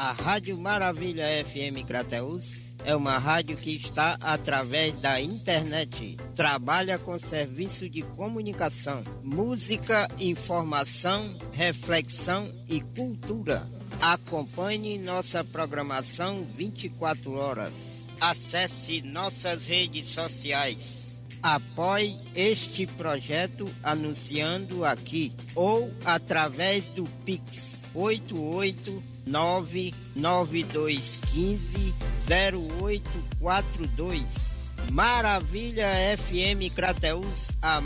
A Rádio Maravilha FM Crateús é uma rádio que está através da internet. Trabalha com serviço de comunicação, música, informação, reflexão e cultura. Acompanhe nossa programação 24 horas. Acesse nossas redes sociais. Apoie este projeto anunciando aqui ou através do Pix 88992150842. Maravilha FM Crateús, a